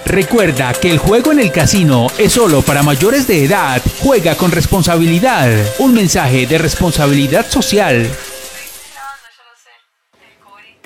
Recuerda que el juego en el casino es solo para mayores de edad. Juega con responsabilidad. Un mensaje de responsabilidad social.